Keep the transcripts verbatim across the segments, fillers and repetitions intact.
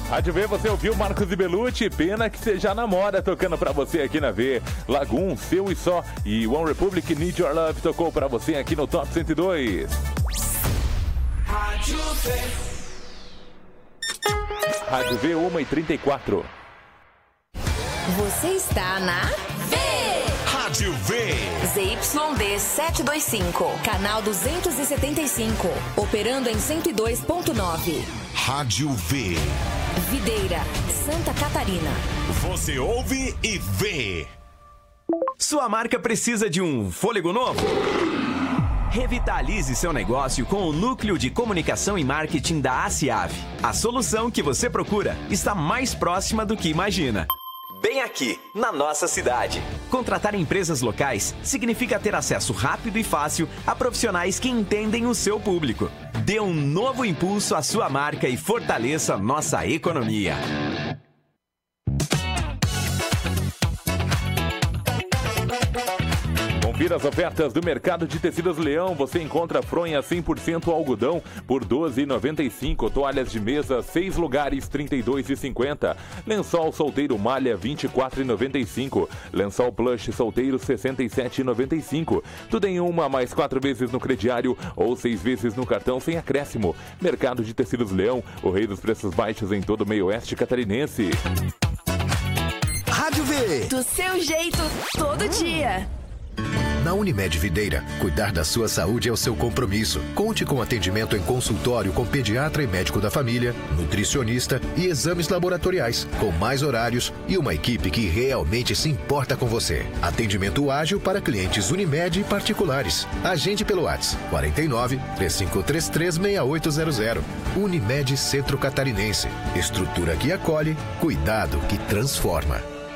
Rádio V, você ouviu Marcos e Belucci, Pena que você já namora, tocando pra você aqui na V. Lagoon, Seu e Só e One Republic, Need Your Love, tocou pra você aqui no Top cento e dois. Rádio V. Rádio V, uma e trinta e quatro. Você está na V. Rádio V. Z Y D setecentos e vinte e cinco, canal duzentos e setenta e cinco, operando em cento e dois ponto nove. Rádio V. Videira, Santa Catarina. Você ouve e vê. Sua marca precisa de um fôlego novo? Revitalize seu negócio com o Núcleo de Comunicação e Marketing da ACIAV. A solução que você procura está mais próxima do que imagina. Bem aqui, na nossa cidade. Contratar empresas locais significa ter acesso rápido e fácil a profissionais que entendem o seu público. Dê um novo impulso à sua marca e fortaleça nossa economia. Confira as ofertas do Mercado de Tecidos Leão. Você encontra fronha cem por cento algodão por doze reais e noventa e cinco centavos. Toalhas de mesa, seis lugares, trinta e dois reais e cinquenta centavos. Lençol solteiro malha, vinte e quatro reais e noventa e cinco centavos. Lençol plush solteiro, sessenta e sete reais e noventa e cinco centavos. Tudo em uma, mais quatro vezes no crediário ou seis vezes no cartão sem acréscimo. Mercado de Tecidos Leão, o rei dos preços baixos em todo o meio oeste catarinense. Rádio V. Do seu jeito, todo dia. Na Unimed Videira, cuidar da sua saúde é o seu compromisso. Conte com atendimento em consultório com pediatra e médico da família, nutricionista e exames laboratoriais, com mais horários e uma equipe que realmente se importa com você. Atendimento ágil para clientes Unimed e particulares. Agende pelo WhatsApp quarenta e nove, três cinco três três, seis oito zero zero. Unimed Centro Catarinense. Estrutura que acolhe, cuidado que transforma.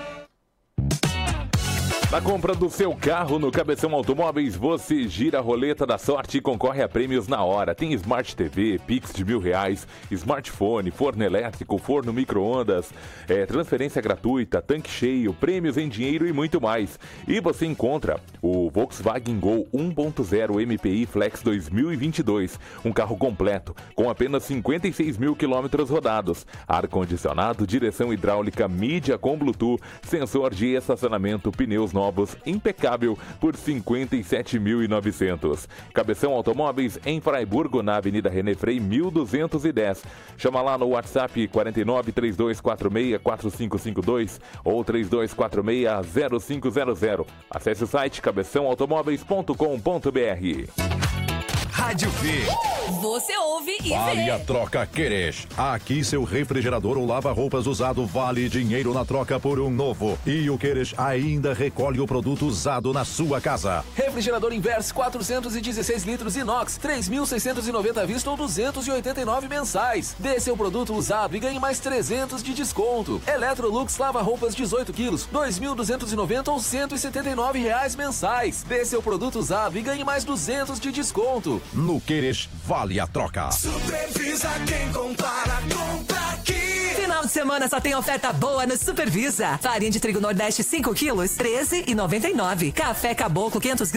Na compra do seu carro no Cabeção Automóveis, você gira a roleta da sorte e concorre a prêmios na hora. Tem Smart T V, Pix de mil reais, smartphone, forno elétrico, forno micro-ondas, é, transferência gratuita, tanque cheio, prêmios em dinheiro e muito mais. E você encontra o Volkswagen Gol um ponto zero M P I Flex dois mil e vinte e dois, um carro completo com apenas cinquenta e seis mil quilômetros rodados, ar-condicionado, direção hidráulica, mídia com Bluetooth, sensor de estacionamento, pneus novos, impecável por cinquenta e sete mil e novecentos. Cabeção Automóveis em Fraiburgo, na Avenida René Frei, mil duzentos e dez. Chama lá no WhatsApp quarenta e nove, três dois quatro seis, quatro cinco cinco dois ou três dois quatro seis, zero cinco zero zero. Acesse o site cabeção automóveis ponto com ponto b r. Rádio V. Você ouve e Vale vê. a troca Queres. Aqui seu refrigerador ou lava-roupas usado vale dinheiro na troca por um novo. E o Queres ainda recolhe o produto usado na sua casa. Refrigerador Inverse quatrocentos e dezesseis litros inox, três mil seiscentos e noventa à vista ou duzentos e oitenta e nove mensais. Dê seu produto usado e ganhe mais trezentos de desconto. Electrolux lava-roupas dezoito quilos, dois mil duzentos e noventa ou cento e setenta e nove reais mensais. Dê seu produto usado e ganhe mais duzentos de desconto. No Queres, vale a troca. Supervisa quem compara, compra aqui. Final de semana só tem oferta boa no Supervisa. Farinha de trigo Nordeste cinco quilos, treze reais e noventa e nove. Café Caboclo quinhentos